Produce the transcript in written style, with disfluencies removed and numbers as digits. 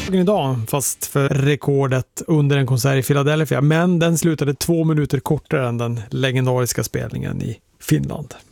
dagen idag, fast för rekordet under en konsert i Philadelphia. Men den slutade 2 minuter kortare än den legendariska spelningen i Finland.